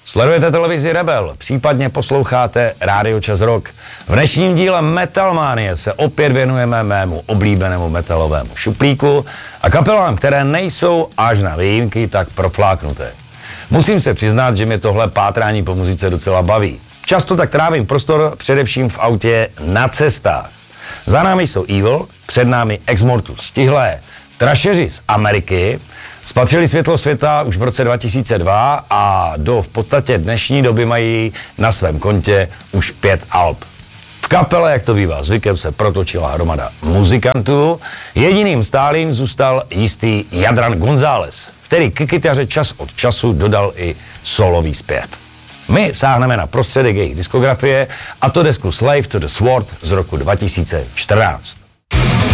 Sledujete televizi Rebel, případně posloucháte Rádio Čas Rock. V dnešním díle Metalmanie se opět věnujeme mému oblíbenému metalovému šuplíku a kapelám, které nejsou až na výjimky tak profláknuté. Musím se přiznat, že mě tohle pátrání po muzice docela baví. Často tak trávím prostor především v autě na cestách. Za námi jsou Evil, před námi Ex Mortus. Tihle trašeři z Ameriky spatřili světlo světa už v roce 2002 a do v podstatě dnešní doby mají na svém kontě už 5 alb. V kapele, jak to bývá zvykem, se protočila hromada muzikantů. Jediným stálým zůstal jistý Jadran González, který ke kytaře čas od času dodal i solový zpěv. My sáhneme na prostředek jejich diskografie, a to desku Slave to the Sword z roku 2014.